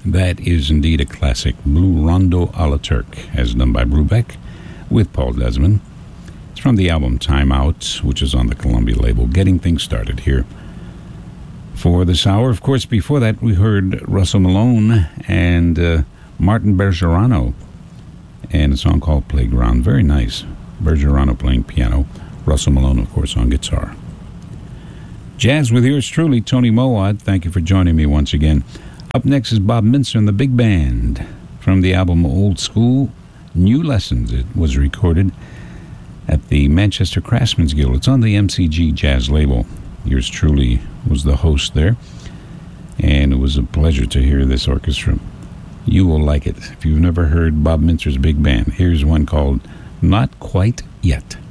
That is indeed a classic, Blue Rondo a la Turk, as done by Brubeck with Paul Desmond. It's from the album Time Out, which is on the Columbia label. Getting things started here for this hour. Of course, before that, we heard Russell Malone and Martin Bergerano and a song called Playground. Very nice. Bergerano playing piano. Russell Malone, of course, on guitar. Jazz with yours truly, Tony Mowat. Thank you for joining me once again. Up next is Bob Mintzer and the Big Band from the album Old School, New Lessons. It was recorded at the Manchester Craftsmen's Guild. It's on the MCG Jazz label. Yours truly was the host there, and it was a pleasure to hear this orchestra. You will like it. If you've never heard Bob Mintzer's Big Band, here's one called Not Quite Yet.